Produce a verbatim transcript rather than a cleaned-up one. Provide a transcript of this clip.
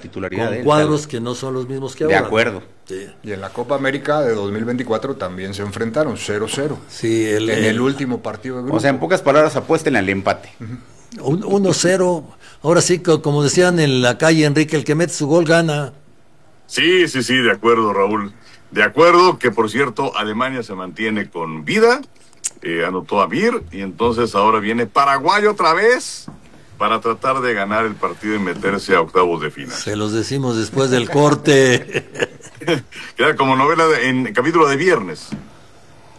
titularidad. Con de él, cuadros tal. que no son los mismos que De ahora. acuerdo. Sí. Y en la Copa América de dos mil veinticuatro también se enfrentaron cero cero. Sí, el, en el, el último partido de grupo. O sea, en pocas palabras, apuesten al empate. uno cero. Ahora sí, co- como decían en la calle, Enrique, el que mete su gol gana. Sí, sí, sí, de acuerdo, Raúl. De acuerdo, que por cierto, Alemania se mantiene con vida, eh, anotó a Mir, y entonces ahora viene Paraguay otra vez para tratar de ganar el partido y meterse a octavos de final. Se los decimos después del corte. Queda como novela de- en capítulo de viernes.